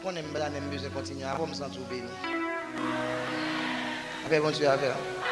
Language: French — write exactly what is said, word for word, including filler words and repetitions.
connais, je besoin de continuer. Avant, je me sens tout béni. Après, continuer à faire.